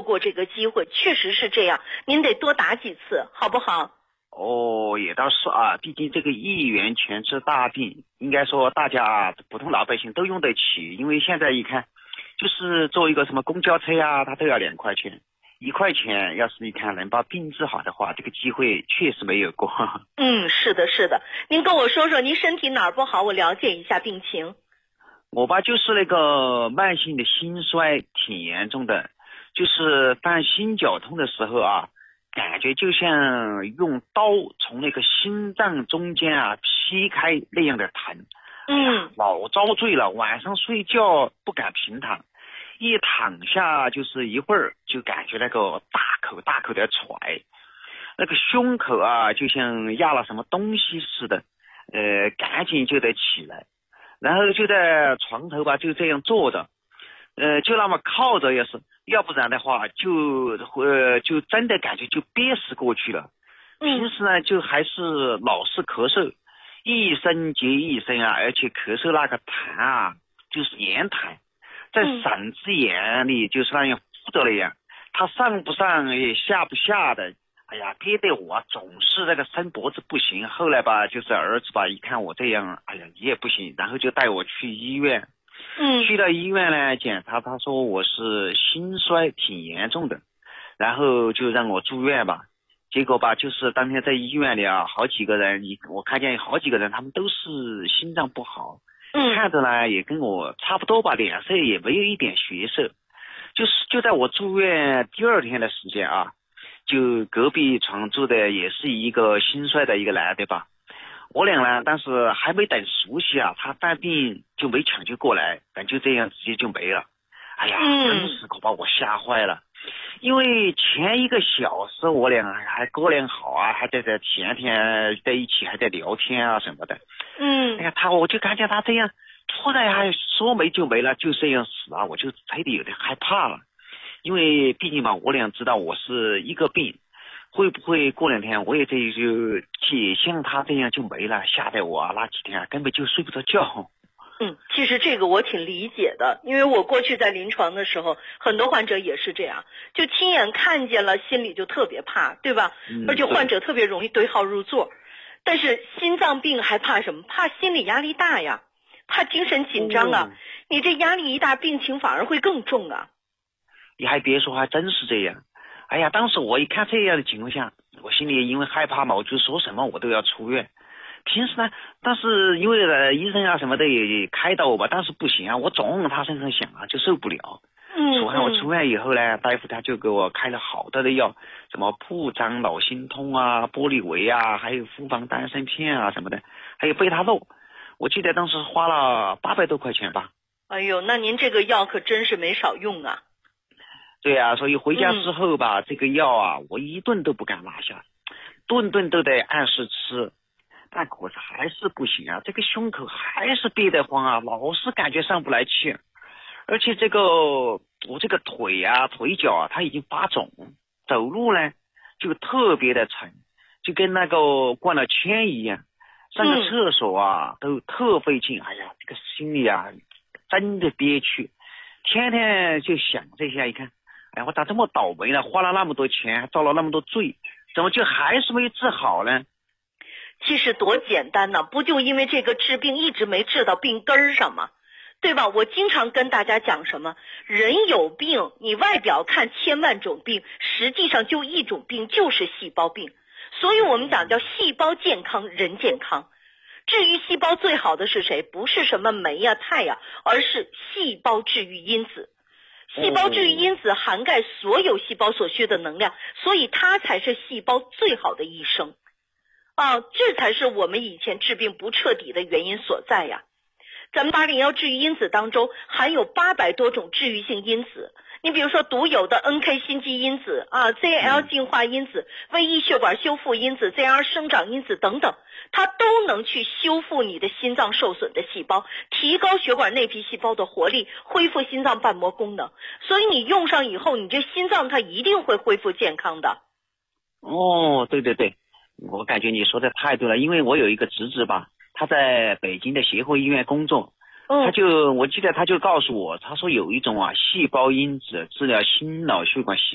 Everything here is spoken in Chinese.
过这个机会，确实是这样，您得多打几次，好不好？ 哦，也倒是啊，毕竟这个一元钱治大病，应该说大家普通老百姓都用得起，因为现在一看，就是坐一个什么公交车啊，它都要2块钱，1块钱，要是一看能把病治好的话，这个机会确实没有过。 是的，是的，您跟我说说您身体哪儿不好，我了解一下病情。 我吧，就是那个慢性的心衰挺严重的，就是当心绞痛的时候啊，感觉就像用刀从那个心脏中间啊劈开那样的疼。老遭罪了，晚上睡觉不敢平躺，一躺下就是一会儿就感觉那个大口大口的喘，那个胸口啊就像压了什么东西似的，赶紧就得起来，然后就在床头吧就这样坐着，就那么靠着也是，要不然的话就真的感觉就憋死过去了。平时呢就还是老是咳嗽，一声接一声啊，而且咳嗽那个痰啊就是黏痰，在嗓子眼里就是那样附着那样，它上不上也下不下的，哎呀，憋得我总是那个伸脖子不行。后来吧，就是儿子吧，一看我这样，哎呀，你也不行，然后就带我去医院。去到医院呢，检查，他说我是心衰挺严重的，然后就让我住院吧。结果吧，就是当天在医院里啊，好几个人，我看见好几个人，他们都是心脏不好，看着呢也跟我差不多吧，脸色也没有一点血色。就在我住院第2天的时间啊，就隔壁床住的也是一个心衰的一个男的吧，我俩呢，但是还没等熟悉啊，他犯病就没抢救过来，但就这样直接就没了。哎呀，真是可把我吓坏了。因为前1个小时我俩还哥俩好啊，还在前天在一起还在聊天啊什么的。哎呀，我就看见他这样突然还说没就没了，就这样死啊，我就真的有点害怕了。因为毕竟嘛，我俩知道我是一个病，会不会过2天我也就像他这样就没了，吓得我那几天根本就睡不着觉。 其实这个我挺理解的，因为我过去在临床的时候，很多患者也是这样，就亲眼看见了，心里就特别怕，对吧？而且患者特别容易对号入座。但是心脏病还怕什么？怕心理压力大呀，怕精神紧张啊。你这压力一大，病情反而会更重啊。 你还别说，还真是这样。哎呀，当时我一看这样的情况下，我心里因为害怕嘛，我就说什么我都要出院。平时呢，但是因为医生啊什么的也开导我吧，但是不行啊，我总往他身上想啊，就受不了。说完我出院以后呢，大夫他就给我开了好多的药，什么铺张脑心通啊、玻利维啊，还有复方丹参片啊什么的，还有贝塔洛。我记得当时花了800多块钱吧。 哎呦，那您这个药可真是没少用啊。 对啊，所以回家之后吧，这个药啊，我一顿都不敢落下，顿顿都得按时吃。但可是还是不行啊，这个胸口还是憋得慌啊，老是感觉上不来气，而且我这个腿啊腿脚啊它已经发肿，走路呢就特别的沉，就跟那个灌了铅一样，上个厕所啊都特费劲。哎呀，这个心里啊真的憋屈，天天就想这些。一看，哎，我咋这么倒霉呢？花了那么多钱，还遭了那么多罪，怎么就还是没治好呢？ 其实多简单呢，不就因为这个治病一直没治到病根儿上吗？对吧？我经常跟大家讲什么，人有病，你外表看千万种病，实际上就一种病，就是细胞病。所以我们讲叫细胞健康，人健康。治愈细胞最好的是谁？不是什么酶呀、肽呀，而是细胞治愈因子。细胞治愈因子涵盖所有细胞所需的能量，所以它才是细胞最好的医生。这才是我们以前治病不彻底的原因所在呀。咱们801治愈因子当中含有800多种治愈性因子，你比如说独有的 NK 心肌因子ZL 净化因子、V1血管修复因子、ZR 生长因子等等，它都能去修复你的心脏受损的细胞，提高血管内皮细胞的活力，恢复心脏瓣膜功能。所以你用上以后，你这心脏它一定会恢复健康的。 对对对，我感觉你说的太对了，因为我有一个侄子吧，他在北京的协和医院工作，我记得他就告诉我，他说有一种细胞因子治疗心脑血管